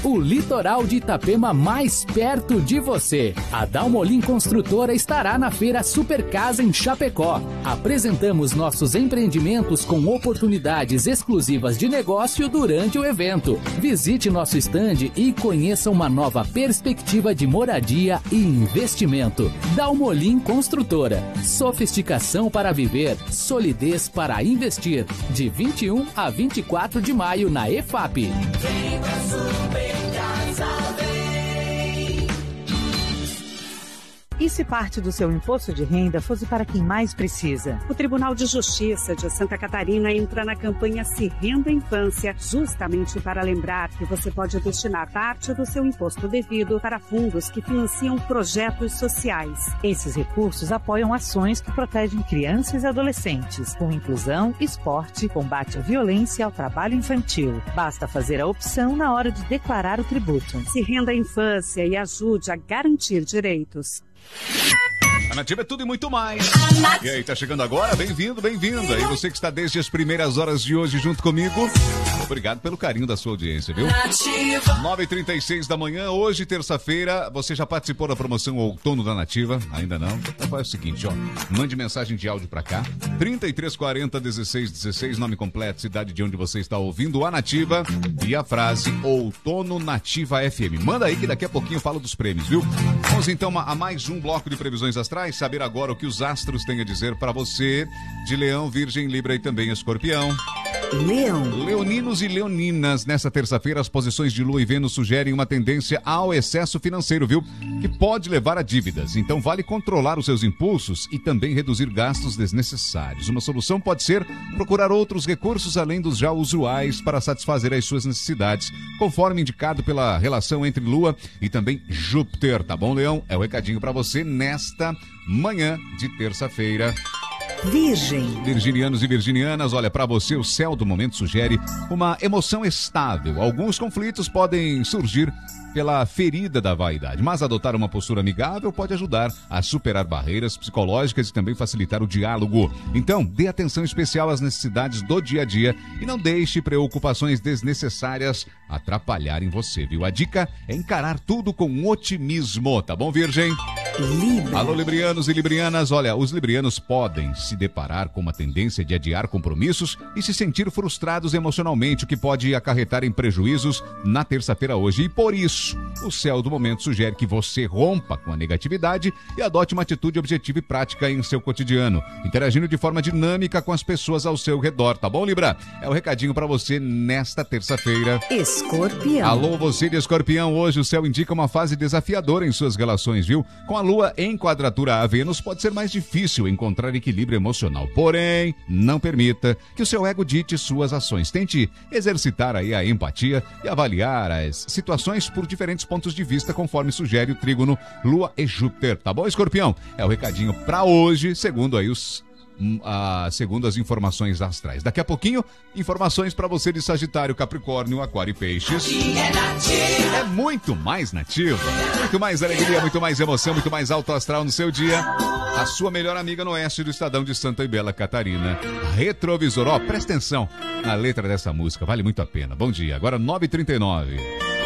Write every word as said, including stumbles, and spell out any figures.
o litoral de Itapema mais perto de você. A Dalmolin Construtora estará na Feira Super Casa em Chapecó. Apresentamos nossos empreendimentos com oportunidades exclusivas de negócio durante o evento. Visite nosso estande e conheça uma nova perspectiva de moradia e investimento. Dalmolin Construtora. Sofisticação para viver, solidez para investir. De vinte e um a vinte e quatro de maio na E F A P. Vem pra Super Casa, vem. E se parte do seu imposto de renda fosse para quem mais precisa? O Tribunal de Justiça de Santa Catarina entra na campanha Se Renda Infância, justamente para lembrar que você pode destinar parte do seu imposto devido para fundos que financiam projetos sociais. Esses recursos apoiam ações que protegem crianças e adolescentes, com inclusão, esporte, combate à violência e ao trabalho infantil. Basta fazer a opção na hora de declarar o tributo. Se renda a infância e ajude a garantir direitos. A Nativa é tudo e muito mais. E aí, tá chegando agora? Bem-vindo, bem-vinda. E você que está desde as primeiras horas de hoje junto comigo, obrigado pelo carinho da sua audiência, viu? nove e trinta e seis da manhã, hoje, terça-feira. Você já participou da promoção Outono da Nativa? Ainda não? Então faz o seguinte, ó. Mande mensagem de áudio pra cá. trinta e três quarenta, dezesseis dezesseis, nome completo, cidade de onde você está ouvindo a Nativa e a frase Outono Nativa F M. Manda aí que daqui a pouquinho eu falo dos prêmios, viu? Vamos então a mais um bloco de previsões astrais. Saber agora o que os astros têm a dizer para você de Leão, Virgem, Libra e também Escorpião. Leão. Leoninos e leoninas, nessa terça-feira as posições de Lua e Vênus sugerem uma tendência ao excesso financeiro, viu? Que pode levar a dívidas. Então vale controlar os seus impulsos e também reduzir gastos desnecessários. Uma solução pode ser procurar outros recursos além dos já usuais para satisfazer as suas necessidades, conforme indicado pela relação entre Lua e também Júpiter, tá bom, Leão? É o recadinho para você nesta manhã de terça-feira. Virgem. Virginianos e virginianas, olha, para você o céu do momento sugere uma emoção estável. Alguns conflitos podem surgir pela ferida da vaidade, mas adotar uma postura amigável pode ajudar a superar barreiras psicológicas e também facilitar o diálogo. Então, dê atenção especial às necessidades do dia a dia e não deixe preocupações desnecessárias atrapalharem você, viu? A dica é encarar tudo com otimismo, tá bom, Virgem? Libra. Alô, librianos e librianas, olha, os librianos podem se deparar com uma tendência de adiar compromissos e se sentir frustrados emocionalmente, o que pode acarretar em prejuízos na terça-feira hoje. E por isso, o céu do momento sugere que você rompa com a negatividade e adote uma atitude objetiva e prática em seu cotidiano, interagindo de forma dinâmica com as pessoas ao seu redor, tá bom, Libra? É o recadinho pra você nesta terça-feira. Escorpião. Alô, você de Escorpião, hoje o céu indica uma fase desafiadora em suas relações, viu? Com a Lua em quadratura a Vênus, pode ser mais difícil encontrar equilíbrio emocional. Porém, não permita que o seu ego dite suas ações. Tente exercitar aí a empatia e avaliar as situações por diferentes pontos de vista, conforme sugere o trígono Lua e Júpiter. Tá bom, Escorpião? É o recadinho pra hoje, segundo aí os... Ah, segundo as informações astrais. Daqui a pouquinho, informações para você de Sagitário, Capricórnio, Aquário e Peixes. É muito mais nativa, muito mais alegria, muito mais emoção, muito mais alto astral no seu dia. A sua melhor amiga no oeste do Estadão de Santa e Bela Catarina. Retrovisor, ó, presta atenção na letra dessa música, vale muito a pena. Bom dia, agora nove e trinta e nove.